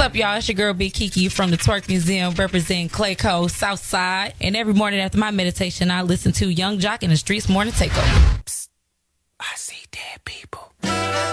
up, y'all? It's your girl, Big Kiki from the Twerk Museum, representing Clayco, Southside. And every morning after my meditation, I listen to Young Jock in the Streets Morning Takeover. Psst, I see dead people.